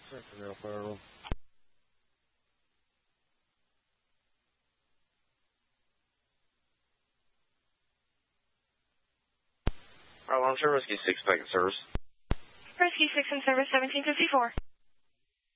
Second fire room. Launcher, Whiskey 6 back in service. Whiskey 6 in service, 1754.